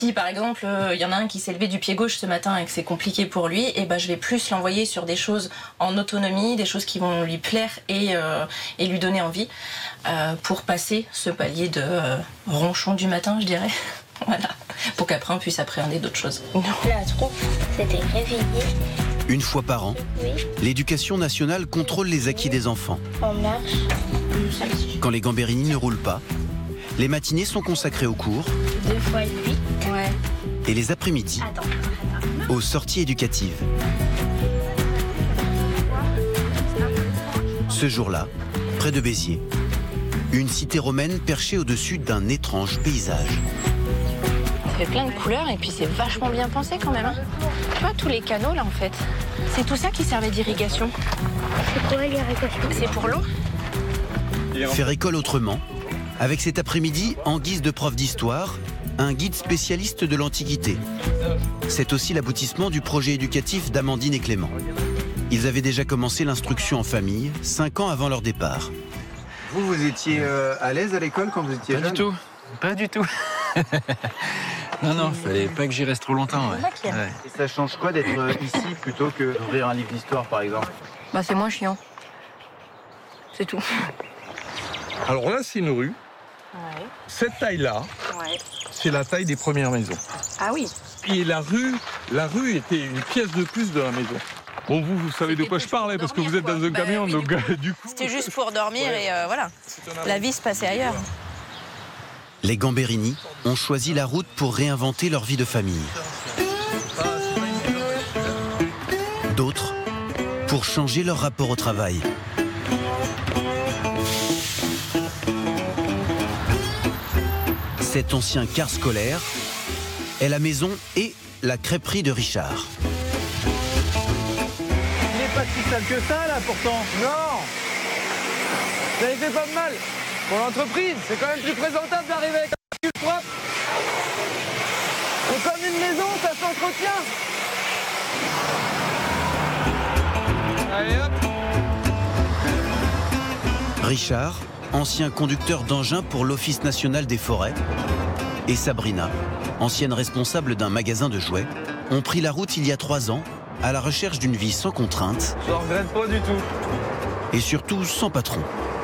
Si par exemple il y en a un qui s'est levé du pied gauche ce matin et que c'est compliqué pour lui, et ben je vais plus l'envoyer sur des choses en autonomie, des choses qui vont lui plaire et lui donner envie pour passer ce palier de ronchon du matin, je dirais. Voilà, pour qu'après on puisse appréhender d'autres choses. La troupe s'était réveillée. Une fois par an, Oui, l'éducation nationale contrôle les acquis des enfants. on marche. Quand les Gamberini ne roulent pas, les matinées sont consacrées aux cours 2 fois 8. Ouais. et les après-midi Attends. aux sorties éducatives. Ce jour-là, près de Béziers, une cité romaine perchée au-dessus d'un étrange paysage. Ça fait plein de couleurs et puis c'est vachement bien pensé quand même. Hein. Tu vois tous les canaux là en fait. C'est tout ça qui servait d'irrigation. C'est quoi l'irrigation? C'est pour l'eau. Faire école autrement, avec cet après-midi, en guise de prof d'histoire, un guide spécialiste de l'Antiquité. C'est aussi l'aboutissement du projet éducatif d'Amandine et Clément. Ils avaient déjà commencé l'instruction en famille, 5 ans avant leur départ. Vous étiez à l'aise à l'école quand vous étiez jeune? Pas du tout, pas du tout. Non, fallait pas que j'y reste trop longtemps. Ouais. Ouais. Et ça change quoi d'être ici plutôt que d'ouvrir un livre d'histoire par exemple? Bah c'est moins chiant. C'est tout. Alors là, c'est une rue. Ouais. Cette taille-là, Ouais. c'est la taille des premières maisons. Ah oui. Et la rue était une pièce de plus de la maison. Bon, vous savez de quoi je parle, parce que vous êtes dans un camion, oui, donc du coup... C'était juste pour dormir et voilà. La vie se passait ailleurs. Les Gamberini ont choisi la route pour réinventer leur vie de famille. D'autres pour changer leur rapport au travail. Cet ancien car scolaire est la maison et la crêperie de Richard. Il n'est pas si sale que ça là pourtant. Non! Ça avait fait pas de mal. Pour l'entreprise, c'est quand même plus présentable d'arriver avec un cul propre. C'est comme une maison, ça s'entretient. Allez hop! Richard, ancien conducteur d'engin pour l'Office national des forêts, et Sabrina, ancienne responsable d'un magasin de jouets, ont pris la route il y a 3 ans à la recherche d'une vie sans contrainte Je regrette pas du tout. et surtout sans patron.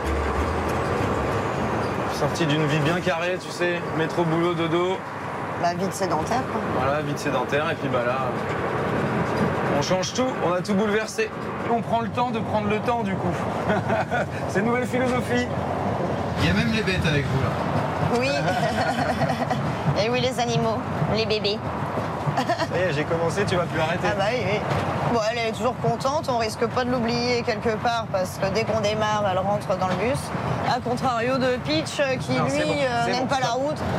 Sorti d'une vie bien carrée, tu sais, métro, boulot, dodo. La vie de sédentaire, quoi. Voilà, vie de sédentaire, et puis bah là, on change tout, on a tout bouleversé. On prend le temps de prendre le temps, du coup. C'est une nouvelle philosophie. Il y a même les bêtes avec vous là. Oui. Et oui, les animaux, les bébés. Ça y est, j'ai commencé, tu vas plus arrêter. Ah bah oui, oui. Bon, elle est toujours contente, on risque pas de l'oublier quelque part parce que dès qu'on démarre, elle rentre dans le bus. A contrario de Peach qui, Non, lui, c'est bon, c'est n'aime bon, pas la stop. route.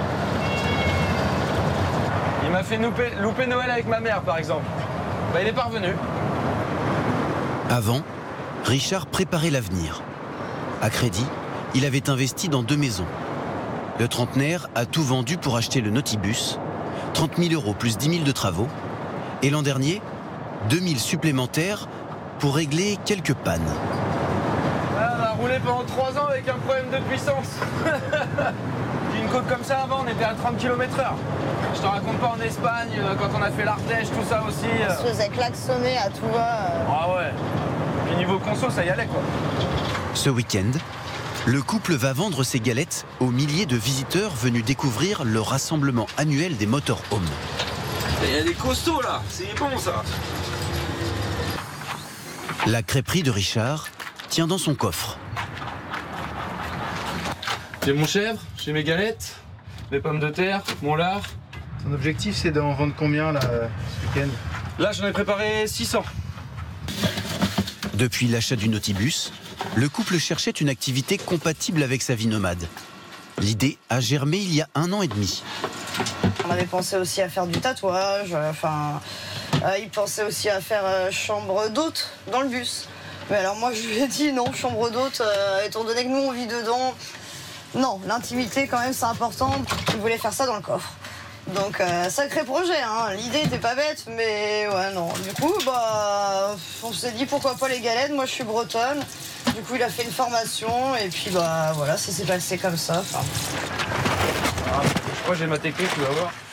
Il m'a fait louper Noël avec ma mère, par exemple. Bah, il est parvenu. Avant, Richard préparait l'avenir. À crédit, il avait investi dans 2 maisons. Le trentenaire a tout vendu pour acheter le Nautibus, 30 000 € plus 10 000 de travaux. Et l'an dernier, 2 000 supplémentaires pour régler quelques pannes. Ah, on a roulé pendant 3 ans avec un problème de puissance. Puis une côte comme ça, avant, on était à 30 km/h. Je te raconte pas en Espagne, quand on a fait l'Ardèche, tout ça aussi. Elle se faisait klaxonner à tout va. Ah ouais. Puis niveau conso, ça y allait, quoi. Ce week-end, le couple va vendre ses galettes aux milliers de visiteurs venus découvrir le rassemblement annuel des motorhomes. Il y a des costauds là, c'est bon ça. La crêperie de Richard tient dans son coffre. J'ai mon chèvre, j'ai mes galettes, mes pommes de terre, mon lard. Ton objectif c'est d'en vendre combien là ce week-end? Là, j'en ai préparé 600. Depuis l'achat du Nautibus, le couple cherchait une activité compatible avec sa vie nomade. L'idée a germé il y a 1 an et demi. On avait pensé aussi à faire du tatouage, il pensait aussi à faire chambre d'hôte dans le bus. Mais alors moi je lui ai dit non, chambre d'hôte, étant donné que nous on vit dedans, non, l'intimité quand même c'est important. Il voulait faire ça dans le coffre. Donc sacré projet, hein. L'idée était pas bête, mais ouais non. Du coup bah on s'est dit pourquoi pas les galettes, moi je suis bretonne. Du coup il a fait une formation et puis bah voilà, ça s'est passé comme ça. Je crois que j'ai ma technique, tu vas voir.